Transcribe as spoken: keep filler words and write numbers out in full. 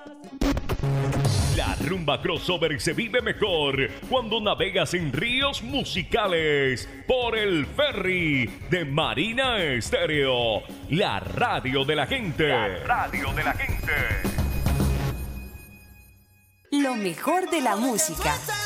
La rumba crossover se vive mejor cuando navegas en ríos musicales por el ferry de Marina Estéreo, la radio de la gente. La radio de la gente. Lo mejor de la música.